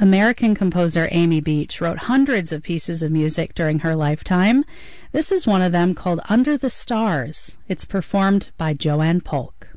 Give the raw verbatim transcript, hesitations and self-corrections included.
American composer Amy Beach wrote hundreds of pieces of music during her lifetime. This is one of them called Under the Stars. It's performed by Joanne Polk.